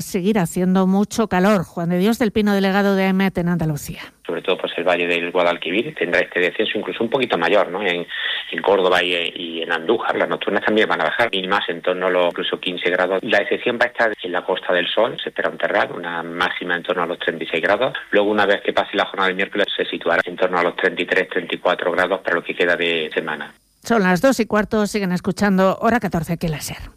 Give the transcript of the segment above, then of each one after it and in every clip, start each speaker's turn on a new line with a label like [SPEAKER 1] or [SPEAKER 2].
[SPEAKER 1] seguir haciendo mucho calor. Juan de Dios del Pino, delegado de AEMET en Andalucía.
[SPEAKER 2] Sobre todo pues el Valle del Guadalquivir tendrá este descenso incluso un poquito mayor, ¿no? En Córdoba y en Andújar las nocturnas también van a bajar mínimas en torno a los incluso 15 grados. La excepción va a estar en la Costa del Sol, se espera un terral, una máxima en torno a los 36 grados. Luego una vez que pase la jornada del miércoles se situará en torno a los 33-34 grados para lo que queda de semana.
[SPEAKER 1] Son las 2:15, siguen escuchando Hora 14 aquí en la SER.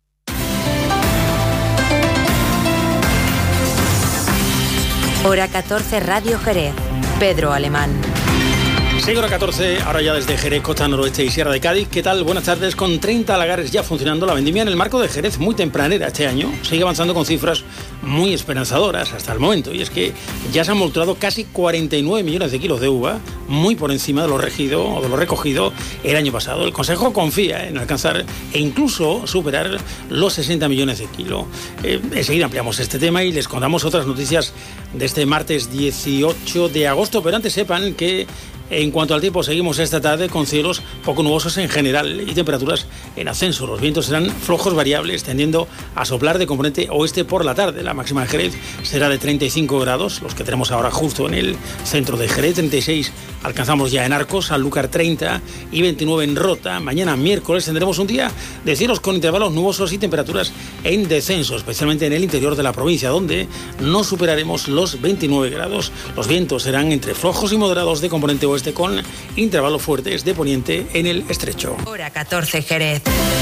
[SPEAKER 3] Hora 14 Radio Jerez. Pedro Alemán.
[SPEAKER 4] Sí, hora 14, ahora ya desde Jerez, Costa Noroeste y Sierra de Cádiz. ¿Qué tal? Buenas tardes. Con 30 lagares ya funcionando, la vendimia en el marco de Jerez, muy tempranera este año, sigue avanzando con cifras muy esperanzadoras hasta el momento. Y es que ya se han molturado casi 49 millones de kilos de uva, muy por encima de lo recogido el año pasado. El Consejo confía en alcanzar e incluso superar los 60 millones de kilos. Enseguida ampliamos este tema y les contamos otras noticias de este martes 18 de agosto. Pero antes sepan que en cuanto al tiempo, seguimos esta tarde con cielos poco nubosos en general y temperaturas en ascenso. Los vientos serán flojos variables, tendiendo a soplar de componente oeste por la tarde. La máxima en Jerez será de 35 grados, los que tenemos ahora justo en el centro de Jerez. 36 alcanzamos ya en Arcos, Sanlúcar 30 y 29 en Rota. Mañana miércoles tendremos un día de cielos con intervalos nubosos y temperaturas en descenso, especialmente en el interior de la provincia, donde no superaremos los 29 grados. Los vientos serán entre flojos y moderados de componente oeste, con intervalos fuertes de poniente en el estrecho.
[SPEAKER 3] Hora 14 Jerez.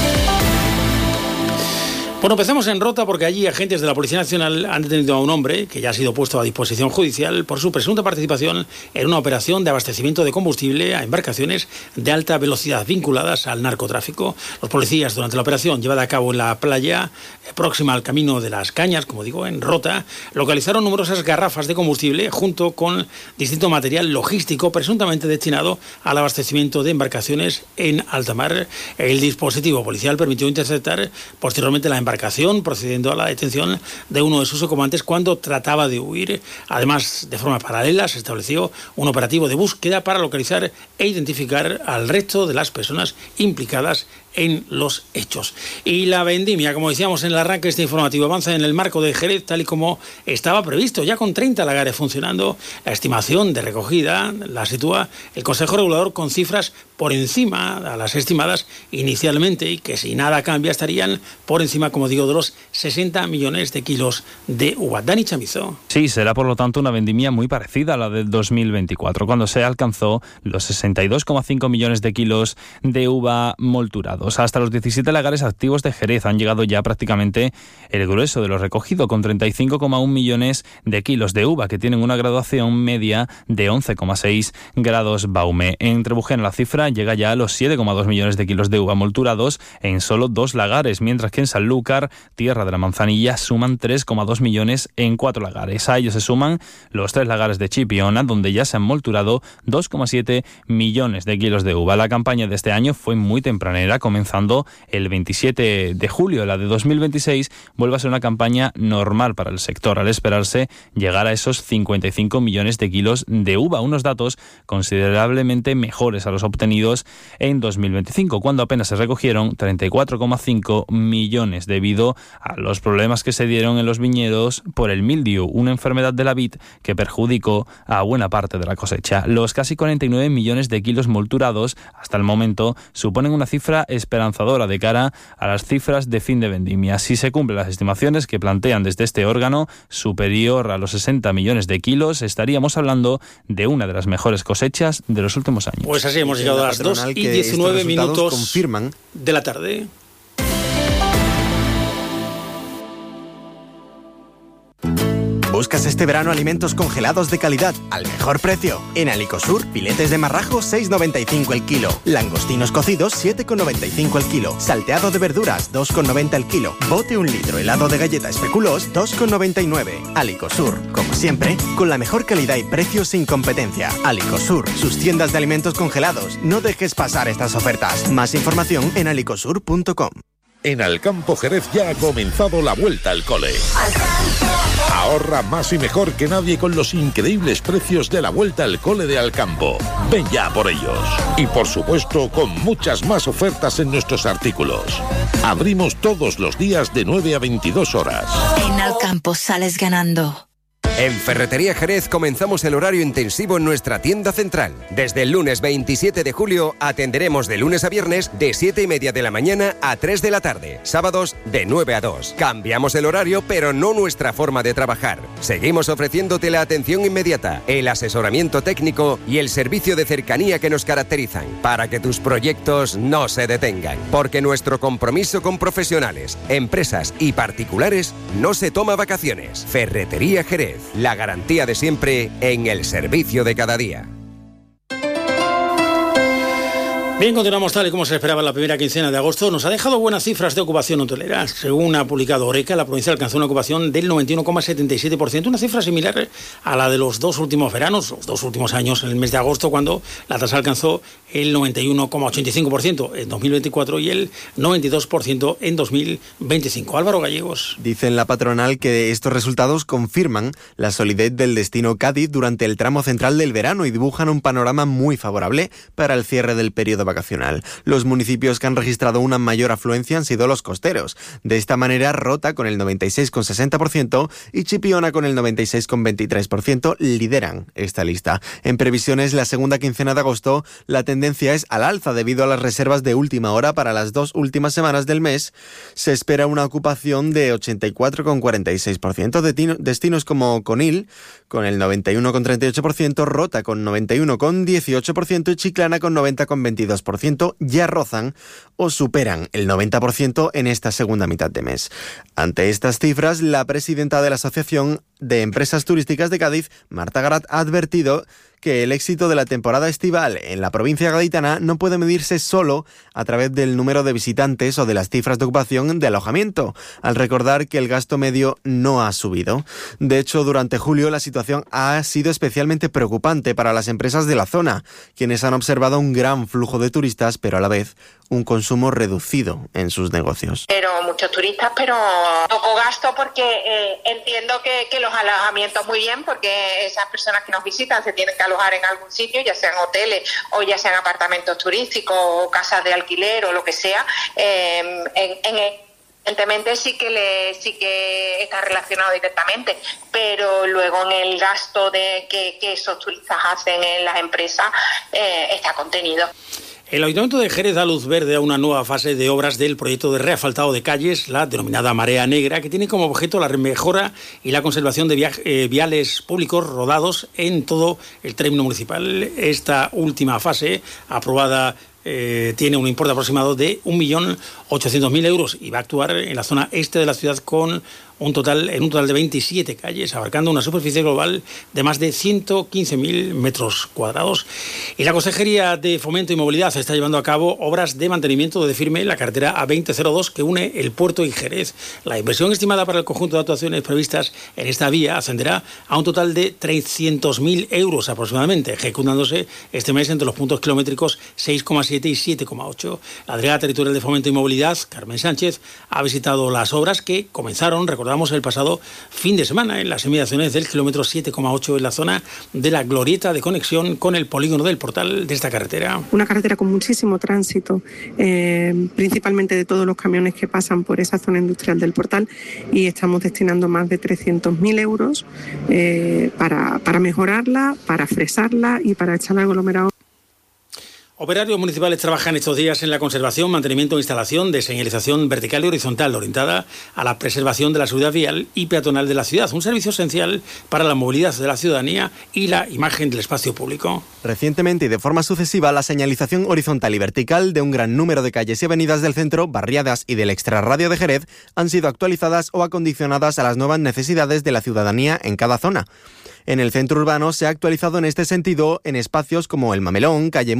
[SPEAKER 4] Bueno, empezamos en Rota porque allí agentes de la Policía Nacional han detenido a un hombre que ya ha sido puesto a disposición judicial por su presunta participación en una operación de abastecimiento de combustible a embarcaciones de alta velocidad vinculadas al narcotráfico. Los policías, durante la operación llevada a cabo en la playa próxima al Camino de las Cañas, como digo, en Rota, localizaron numerosas garrafas de combustible junto con distinto material logístico presuntamente destinado al abastecimiento de embarcaciones en alta mar. El dispositivo policial permitió interceptar posteriormente la embarcación, procediendo a la detención de uno de sus ocupantes cuando trataba de huir. Además, de forma paralela, se estableció un operativo de búsqueda para localizar e identificar al resto de las personas implicadas en los hechos. Y la vendimia, como decíamos en el arranque de este informativo, avanza en el marco de Jerez tal y como estaba previsto, ya con 30 lagares funcionando. La estimación de recogida la sitúa el Consejo Regulador con cifras por encima a las estimadas inicialmente y que si nada cambia estarían por encima, como digo, de los 60 millones de kilos de uva. Dani Chamizo.
[SPEAKER 5] Sí, será por lo tanto una vendimia muy parecida a la del 2024, cuando se alcanzó los 62,5 millones de kilos de uva molturado. Hasta los 17 lagares activos de Jerez han llegado ya prácticamente el grueso de lo recogido, con 35,1 millones de kilos de uva, que tienen una graduación media de 11,6 grados Baume. En Trebujena la cifra llega ya a los 7,2 millones de kilos de uva molturados en solo 2 lagares, mientras que en Sanlúcar, tierra de la manzanilla, suman 3,2 millones en 4 lagares. A ellos se suman los 3 lagares de Chipiona, donde ya se han molturado 2,7 millones de kilos de uva. La campaña de este año fue muy tempranera, comenzando el 27 de julio. La de 2026 vuelve a ser una campaña normal para el sector, al esperarse llegar a esos 55 millones de kilos de uva, unos datos considerablemente mejores a los obtenidos en 2025, cuando apenas se recogieron 34,5 millones debido a los problemas que se dieron en los viñedos por el mildiu, una enfermedad de la vid que perjudicó a buena parte de la cosecha. Los casi 49 millones de kilos molturados hasta el momento suponen una cifra esperanzadora de cara a las cifras de fin de vendimia. Si se cumplen las estimaciones que plantean desde este órgano, superior a los 60 millones de kilos, estaríamos hablando de una de las mejores cosechas de los últimos años.
[SPEAKER 4] Pues así hemos llegado a las 2:19
[SPEAKER 6] confirman
[SPEAKER 4] de la tarde.
[SPEAKER 6] ¿Buscas este verano alimentos congelados de calidad al mejor precio? En Alicosur, filetes de marrajo 6,95 el kilo, langostinos cocidos 7,95 el kilo, salteado de verduras 2,90 el kilo, bote 1 litro helado de galleta especuloos 2,99. Alicosur, como siempre, con la mejor calidad y precios sin competencia. Alicosur, sus tiendas de alimentos congelados. No dejes pasar estas ofertas. Más información en alicosur.com.
[SPEAKER 7] En Alcampo Jerez ya ha comenzado la vuelta al cole. Ahorra más y mejor que nadie con los increíbles precios de la Vuelta al Cole de Alcampo. Ven ya por ellos. Y por supuesto, con muchas más ofertas en nuestros artículos. Abrimos todos los días de 9 a 22 horas.
[SPEAKER 8] En Alcampo sales ganando.
[SPEAKER 9] En Ferretería Jerez comenzamos el horario intensivo en nuestra tienda central. Desde el lunes 27 de julio atenderemos de lunes a viernes de 7:30 de la mañana a 3 de la tarde. Sábados de 9 a 2. Cambiamos el horario, pero no nuestra forma de trabajar. Seguimos ofreciéndote la atención inmediata, el asesoramiento técnico y el servicio de cercanía que nos caracterizan, para que tus proyectos no se detengan. Porque nuestro compromiso con profesionales, empresas y particulares no se toma vacaciones. Ferretería Jerez. La garantía de siempre en el servicio de cada día.
[SPEAKER 4] Bien, continuamos tal y como se esperaba la primera quincena de agosto. Nos ha dejado buenas cifras de ocupación hotelera. Según ha publicado Oreca, la provincia alcanzó una ocupación del 91,77%, una cifra similar a la de los dos últimos veranos, los dos últimos años, en el mes de agosto, cuando la tasa alcanzó el 91,85% en 2024 y el 92% en 2025. Álvaro Gallegos.
[SPEAKER 6] Dicen la patronal que estos resultados confirman la solidez del destino Cádiz durante el tramo central del verano y dibujan un panorama muy favorable para el cierre del periodo vacacional. Los municipios que han registrado una mayor afluencia han sido los costeros. De esta manera, Rota, con el 96,60% y Chipiona, con el 96,23%, lideran esta lista. En previsiones, la segunda quincena de agosto, la tendencia es al alza debido a las reservas de última hora para las dos últimas semanas del mes. Se espera una ocupación de 84,46%. Destinos como Conil, con el 91,38%, Rota con 91,18% y Chiclana con 90,22%. Ya rozan o superan el 90% en esta segunda mitad de mes. Ante estas cifras, la presidenta de la Asociación de Empresas Turísticas de Cádiz, Marta Garat, ha advertido que el éxito de la temporada estival en la provincia gaditana no puede medirse solo a través del número de visitantes o de las cifras de ocupación de alojamiento, al recordar que el gasto medio no ha subido. De hecho, durante julio la situación ha sido especialmente preocupante para las empresas de la zona, quienes han observado un gran flujo de turistas, pero a la vez un consumo reducido en sus negocios.
[SPEAKER 10] Pero muchos turistas, pero poco gasto, porque entiendo que los alojamientos muy bien, porque esas personas que nos visitan se tienen que alojar en algún sitio, ya sean hoteles o ya sean apartamentos turísticos o casas de alquiler o lo que sea. Evidentemente sí que está relacionado directamente, pero luego en el gasto que esos turistas hacen en las empresas está contenido.
[SPEAKER 4] El Ayuntamiento de Jerez da luz verde a una nueva fase de obras del proyecto de reasfaltado de calles, la denominada Marea Negra, que tiene como objeto la mejora y la conservación de viales públicos rodados en todo el término municipal. Esta última fase, aprobada, tiene un importe aproximado de 1.800.000 euros y va a actuar en la zona este de la ciudad con un total de 27 calles, abarcando una superficie global de más de 115.000 metros cuadrados. Y la Consejería de Fomento y Movilidad está llevando a cabo obras de mantenimiento de firme en la carretera A2002 que une el puerto y Jerez. La inversión estimada para el conjunto de actuaciones previstas en esta vía ascenderá a un total de 300.000 euros aproximadamente, ejecutándose este mes entre los puntos kilométricos 6,7 y 7,8. La delegada territorial de Fomento y Movilidad, Carmen Sánchez, ha visitado las obras que comenzaron, recordamos, el pasado fin de semana en las inmediaciones del kilómetro 7,8 en la zona de la glorieta de conexión con el polígono del Portal de esta carretera.
[SPEAKER 11] Una carretera con muchísimo tránsito, principalmente de todos los camiones que pasan por esa zona industrial del Portal, y estamos destinando más de 300.000 euros para mejorarla, para fresarla y para echarla al aglomerado.
[SPEAKER 4] Operarios municipales trabajan estos días en la conservación, mantenimiento e instalación de señalización vertical y horizontal orientada a la preservación de la seguridad vial y peatonal de la ciudad, un servicio esencial para la movilidad de la ciudadanía y la imagen del espacio público.
[SPEAKER 6] Recientemente y de forma sucesiva, la señalización horizontal y vertical de un gran número de calles y avenidas del centro, barriadas y del extrarradio de Jerez han sido actualizadas o acondicionadas a las nuevas necesidades de la ciudadanía en cada zona. En el centro urbano se ha actualizado en este sentido en espacios como el Mamelón, Calle Muro,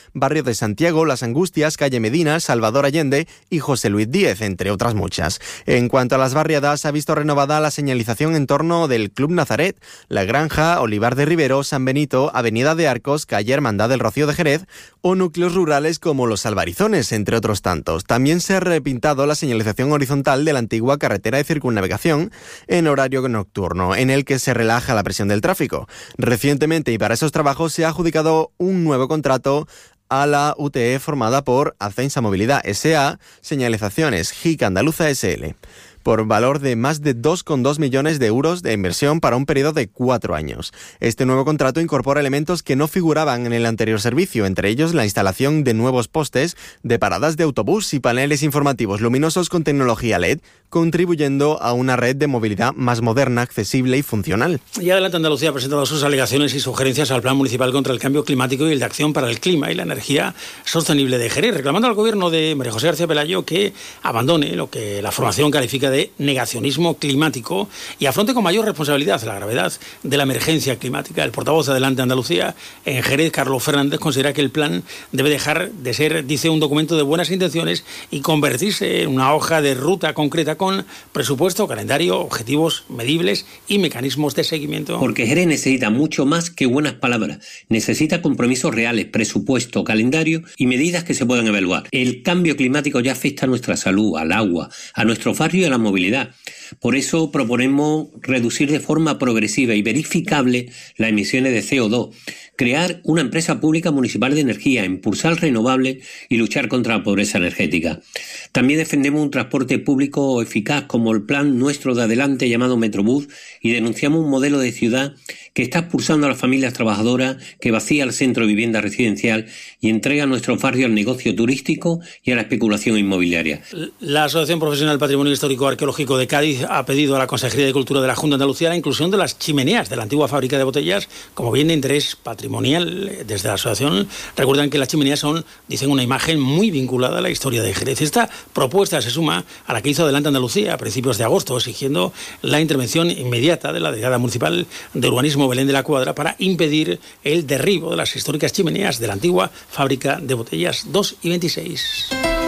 [SPEAKER 6] Barrio de Santiago, Las Angustias, Calle Medina, Salvador Allende y José Luis Díez, entre otras muchas. En cuanto a las barriadas, ha visto renovada la señalización en torno del Club Nazaret, La Granja, Olivar de Rivero, San Benito, Avenida de Arcos, Calle Hermandad del Rocío de Jerez o núcleos rurales como Los Albarizones, entre otros tantos. También se ha repintado la señalización horizontal de la antigua carretera de circunnavegación en horario nocturno, en el que se relaja la presión del tráfico. Recientemente, y para esos trabajos, se ha adjudicado un nuevo contrato a la UTE formada por Acensa Movilidad S.A., Señalizaciones GIC Andaluza S.L., por valor de más de 2,2 millones de euros de inversión para un periodo de 4 años. Este nuevo contrato incorpora elementos que no figuraban en el anterior servicio, entre ellos la instalación de nuevos postes de paradas de autobús y paneles informativos luminosos con tecnología LED, contribuyendo a una red de movilidad más moderna, accesible y funcional.
[SPEAKER 4] Y Adelante Andalucía ha presentado sus alegaciones y sugerencias al Plan Municipal contra el Cambio Climático y el de Acción para el Clima y la Energía Sostenible de Jerez, reclamando al Gobierno de María José García Pelayo que abandone lo que la formación califica de negacionismo climático y afronte con mayor responsabilidad la gravedad de la emergencia climática. El portavoz de Adelante Andalucía en Jerez, Carlos Fernández, considera que el plan debe dejar de ser, dice, un documento de buenas intenciones y convertirse en una hoja de ruta concreta con presupuesto, calendario, objetivos medibles y mecanismos de seguimiento.
[SPEAKER 12] Porque Jerez necesita mucho más que buenas palabras. Necesita compromisos reales, presupuesto, calendario y medidas que se puedan evaluar. El cambio climático ya afecta a nuestra salud, al agua, a nuestro barrio y a la movilidad. Por eso proponemos reducir de forma progresiva y verificable las emisiones de CO2, crear una empresa pública municipal de energía, impulsar renovables y luchar contra la pobreza energética. También defendemos un transporte público eficaz como el plan nuestro de Adelante llamado Metrobús y denunciamos un modelo de ciudad que está expulsando a las familias trabajadoras, que vacía el centro de vivienda residencial y entrega a nuestros barrios al negocio turístico y a la especulación inmobiliaria.
[SPEAKER 4] La Asociación Profesional Patrimonio Histórico Arqueológico de Cádiz ha pedido a la Consejería de Cultura de la Junta de Andalucía la inclusión de las chimeneas de la antigua fábrica de botellas como bien de interés patrimonial. Desde la asociación recuerdan que las chimeneas son, dicen, una imagen muy vinculada a la historia de Jerez. Esta propuesta se suma a la que hizo Adelante Andalucía a principios de agosto, exigiendo la intervención inmediata de la Delegada Municipal de Urbanismo Belén de la Cuadra para impedir el derribo de las históricas chimeneas de la antigua fábrica de botellas 2 y 26.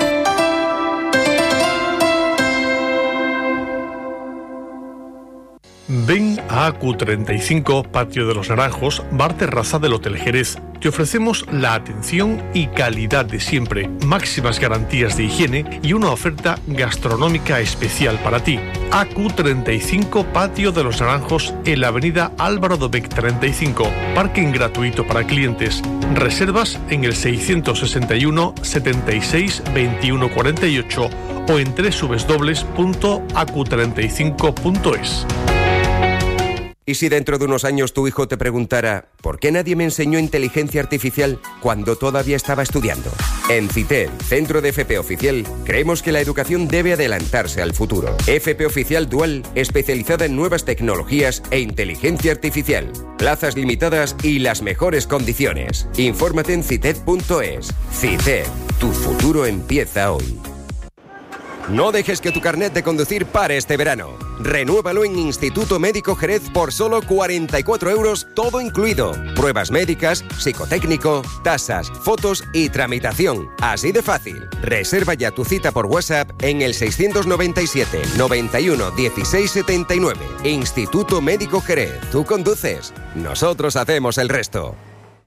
[SPEAKER 13] Ven a AQ35, Patio de los Naranjos, bar terraza del Hotel Jerez. Te ofrecemos la atención y calidad de siempre, máximas garantías de higiene y una oferta gastronómica especial para ti. AQ35, Patio de los Naranjos, en la avenida Álvaro Dobech 35. Parking gratuito para clientes. Reservas en el 661 76 21 48 o en www.acu35.es.
[SPEAKER 9] ¿Y si dentro de unos años tu hijo te preguntara ¿por qué nadie me enseñó inteligencia artificial cuando todavía estaba estudiando? En CITED, Centro de FP Oficial, creemos que la educación debe adelantarse al futuro. FP Oficial Dual, especializada en nuevas tecnologías e inteligencia artificial. Plazas limitadas y las mejores condiciones. Infórmate en cited.es. CITED, tu futuro empieza hoy. No dejes que tu carnet de conducir pare este verano. Renuévalo en Instituto Médico Jerez por solo 44 euros, todo incluido. Pruebas médicas, psicotécnico, tasas, fotos y tramitación. Así de fácil. Reserva ya tu cita por WhatsApp en el 697 91 16 79. Instituto Médico Jerez. Tú conduces. Nosotros hacemos el resto.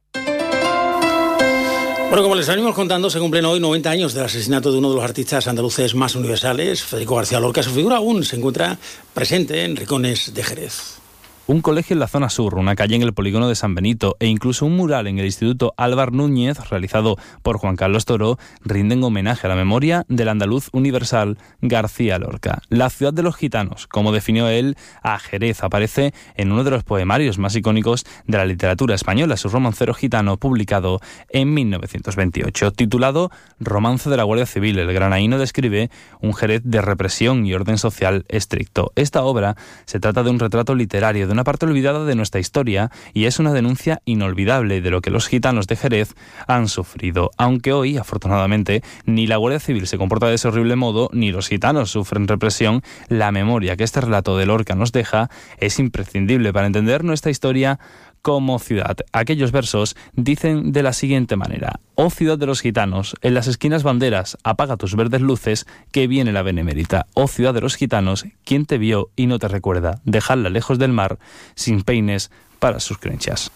[SPEAKER 4] Bueno, como les venimos contando, se cumplen hoy 90 años del asesinato de uno de los artistas andaluces más universales, Federico García Lorca. Su figura aún se encuentra presente en rincones de Jerez.
[SPEAKER 5] Un colegio en la zona sur, una calle en el polígono de San Benito e incluso un mural en el Instituto Álvar Núñez, realizado por Juan Carlos Toro, rinden homenaje a la memoria del andaluz universal García Lorca. La ciudad de los gitanos, como definió él a Jerez, aparece en uno de los poemarios más icónicos de la literatura española, su romancero gitano publicado en 1928, titulado Romance de la Guardia Civil. El granaíno describe un Jerez de represión y orden social estricto. Esta obra se trata de un retrato literario de una parte olvidada de nuestra historia y es una denuncia inolvidable de lo que los gitanos de Jerez han sufrido. Aunque hoy, afortunadamente, ni la Guardia Civil se comporta de ese horrible modo, ni los gitanos sufren represión, la memoria que este relato de Lorca nos deja es imprescindible para entender nuestra historia como ciudad. Aquellos versos dicen de la siguiente manera: oh ciudad de los gitanos, en las esquinas banderas, apaga tus verdes luces, que viene la benemérita. Oh ciudad de los gitanos, ¿quién te vio y no te recuerda? Dejadla lejos del mar, sin peines para sus crenchas.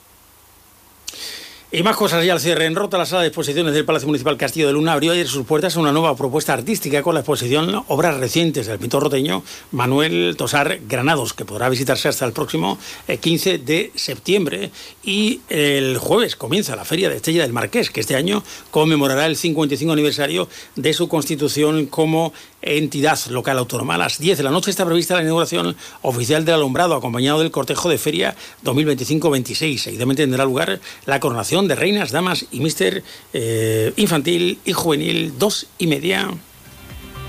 [SPEAKER 4] Y más cosas ya al cierre. En Rota, la sala de exposiciones del Palacio Municipal Castillo de Luna abrió ayer sus puertas a una nueva propuesta artística con la exposición Obras Recientes del pintor roteño Manuel Tosar Granados, que podrá visitarse hasta el próximo 15 de septiembre. Y el jueves comienza la Feria de Estella del Marqués, que este año conmemorará el 55 aniversario de su constitución como entidad local autónoma. A las 10 de la noche está prevista la inauguración oficial del alumbrado, acompañado del cortejo de Feria 2025-26. Seguidamente tendrá lugar la coronación de reinas, damas y míster infantil y juvenil, 2:30